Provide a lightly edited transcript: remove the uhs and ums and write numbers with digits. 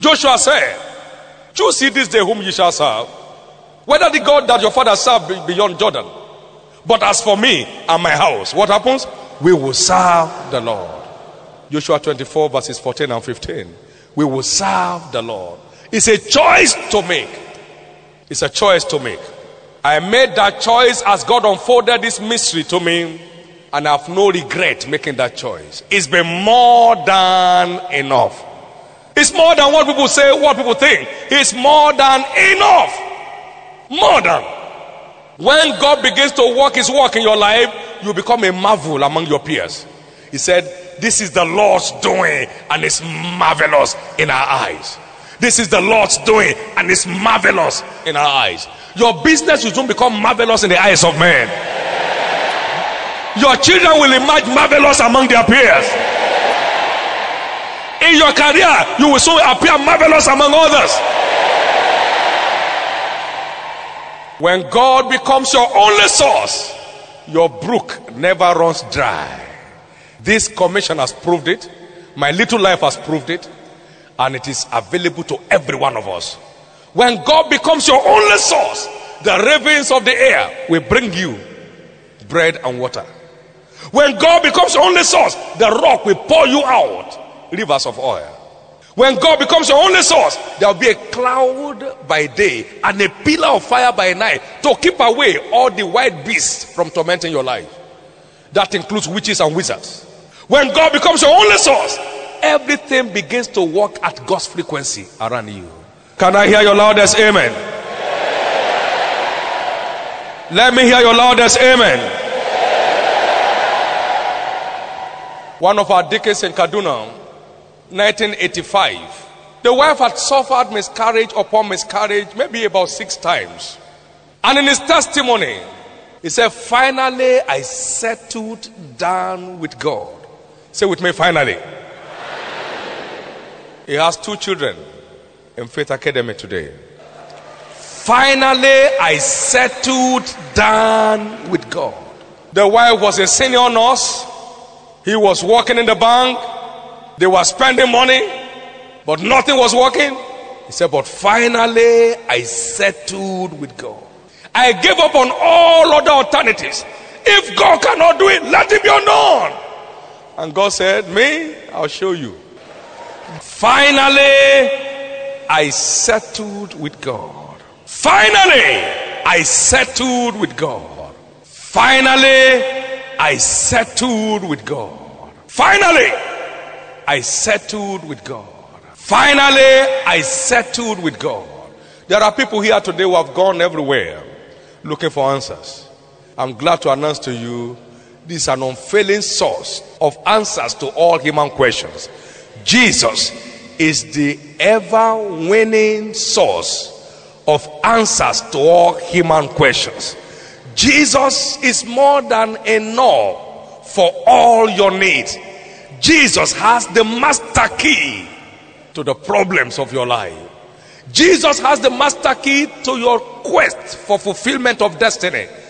Joshua said, choose ye this day whom ye shall serve, whether the God that your father served be beyond Jordan. But as for me and my house, what happens? We will serve the Lord. Joshua 24 verses 14 and 15. We will serve the Lord. It's a choice to make. It's a choice to make. I made that choice as God unfolded this mystery to me, and I have no regret making that choice. It's been more than enough. It's more than what people say, what people think. It's more than enough. More than. When God begins to work his work in your life, you become a marvel among your peers. He said, this is the Lord's doing, and it's marvelous in our eyes. This is the Lord's doing, and it's marvelous in our eyes. Your business will soon become marvelous in the eyes of men. Your children will emerge marvelous among their peers. In your career, you will soon appear marvelous among others. When God becomes your only source, your brook never runs dry. This commission has proved it. My little life has proved it. And it is available to every one of us. When God becomes your only source, the ravens of the air will bring you bread and water. When God becomes your only source, the rock will pour you out rivers of oil. When God becomes your only source, there will be a cloud by day and a pillar of fire by night to keep away all the wild beasts from tormenting your life. That includes witches and wizards. When God becomes your only source, everything begins to work at God's frequency around you. Can I hear your loudest amen? Let me hear your loudest amen. One of our deacons in Kaduna, 1985, the wife had suffered miscarriage upon miscarriage, maybe about 6 times. And in his testimony, he said, finally I settled down with God. Say with me, finally. He has 2 children in Faith Academy today. Finally, I settled down with God. The wife was a senior nurse. He was working in the bank. They were spending money, but nothing was working. He said, but finally, I settled with God. I gave up on all other alternatives. If God cannot do it, let it be unknown. And God said, me, I'll show you. Finally, I settled with God. Finally, I settled with God. Finally, I settled with God. Finally, I settled with God. Finally, I settled with God. There are people here today who have gone everywhere looking for answers. I'm glad to announce to you, this is an unfailing source of answers to all human questions. Jesus is the ever-winning source of answers to all human questions. Jesus is more than enough for all your needs. Jesus has the master key to the problems of your life. Jesus has the master key to your quest for fulfillment of destiny.